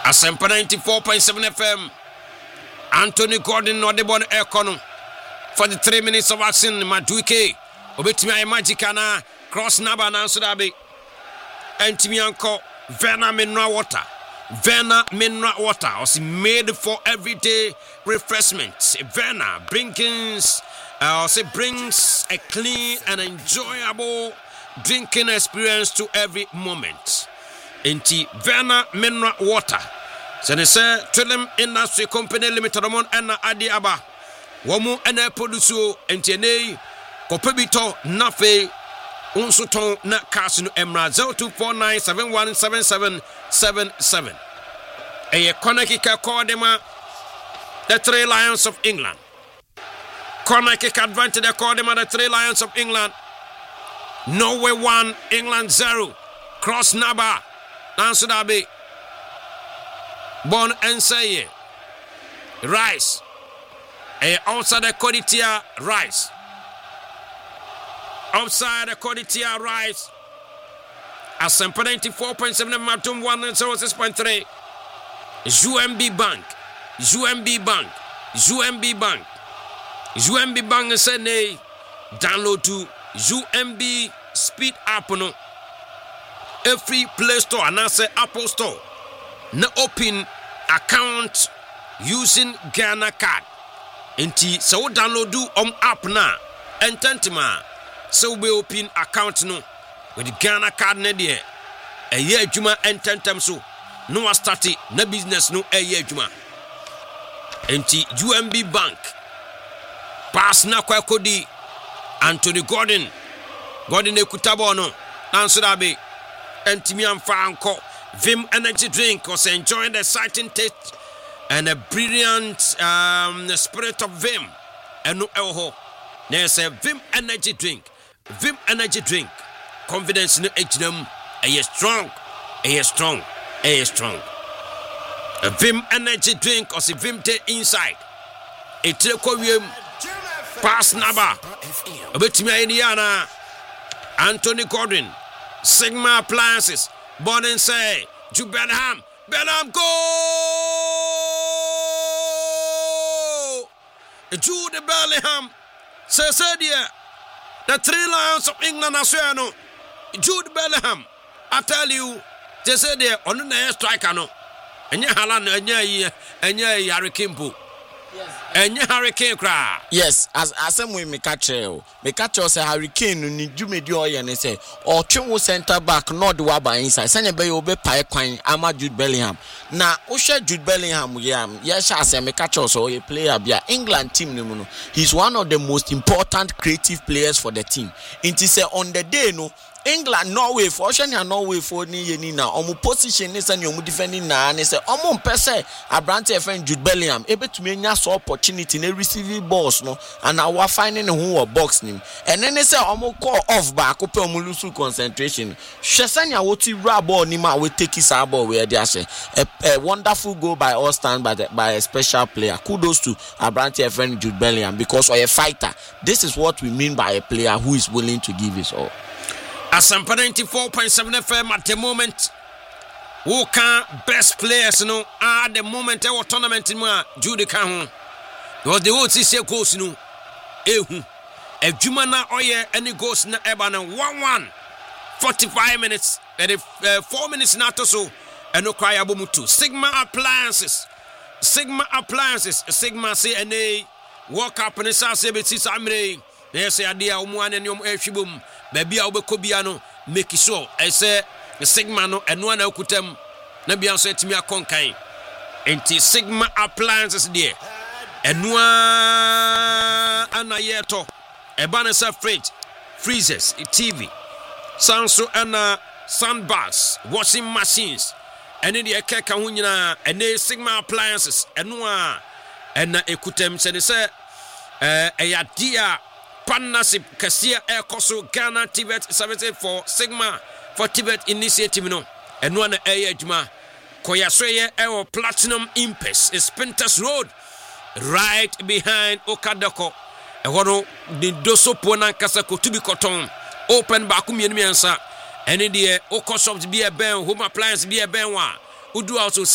Asempa 94.7 FM. Anthony Gordon no de bon ekono for the 3 minutes of action. Maduike obetimi ay magic na cross naba na so da be entimi anko Vena mineral water. Vena mineral water was made for everyday refreshment. Vena brings a clean and enjoyable drinking experience to every moment. Inti Vena mineral water. Senese Trillium Industry Company Limited amon ena adi aba. Wamu ena produce entiene kopebito nafe unsuton na kasino emra 0249717777. Eye konakika kodema the Three Lions of England. Konakika advantage the kodema the Three Lions of England. Norway 1, England 0. Cross naba. Nansu dabe. Bon Enseye. Rice. Outside the Koditia Rice. Outside the Koditia Rice. Asempa 94.7 Matum 106.3. UMB Bank. UMB Bank. UMB Bank. UMB Bank say nay. Download to UMB Speed App no. A free Play Store and I say Apple Store. Na open account using Ghana card. Inti so download do app na ententima so we open account no with the Ghana card na there. A year juma ententem so no start na business no a year juma. Inti UMB Bank pass na kwa kodi Anthony Gordon ekutabo no nanso da be entimi amfa anko Vim energy drink was enjoying the exciting taste and a brilliant spirit of Vim. And no elho. There's a Vim energy drink. Vim energy drink. Confidence in H&M. A strong. A strong. A strong. A Vim energy drink or a Vim te inside. A telecovium pass naba. A bit me Indiana. Anthony Gordon. Sigma Appliances. Born and say, Jude Bellingham go! Jude Bellingham says, the Three Lions of England are saying, Jude Bellingham, I tell you, they say they're on the striker, no, and you Haaland, and you Harry Kane. And you Hurricane cry. Yes, as some way me catch say Hurricane ni jume di oye ne say or twenwo center back not the waba inside. Sanya be obe pae kwan ama Jude Bellingham. Na o share Jude Bellingham yes say me catch so a player bia England team ni mu no. He's one of the most important creative players for the team. Inti say on the day no England Norway for Oceania Norway for ni yeni na omu position ni say ni omu defending na ni say omu mpese Abrante friend Jude Bellingham ebetumi nya so opportunity na receiving balls no and our finding who box nim and then they say omu call off back ope omu lose concentration Shesania woti ra ball ni ma we take his ball where they say a wonderful goal by all stand by a special player. Kudos to Abrante friend Jude Bellingham because of a fighter. This is what we mean by a player who is willing to give his all. Asempa 94.7 FM at the moment. Who can best players no at the moment our tournament in Jude can because the whole say goals no ehu ejuma na oye any goals na eba na 1-1 45 minutes 4 minutes na to so eno cry abomutu Sigma Appliances Sigma say ene work up ne say beti samre na say ade a omu ane nyom ehwibom baby a obekobia no make sure I say Sigma no eno na okutam na bia so etimi akonkan enti Sigma Appliances there eno ana yeto eba na say fridge freezers TV sanso ana sandbags washing machines ene de ekeka ho nyina ene Sigma Appliances eno a ena ekutam se ne say eyadia partnership Kasia Air Koso Ghana Tibet services for Sigma for Tibet initiative no and one air juma Koyasweye Air Platinum Impes is Spinters Road right behind Okadako and one the doso pona kasako to be cotton open bakum yenmiansa and in the Oko shops be a ben home appliance be a benwa who do also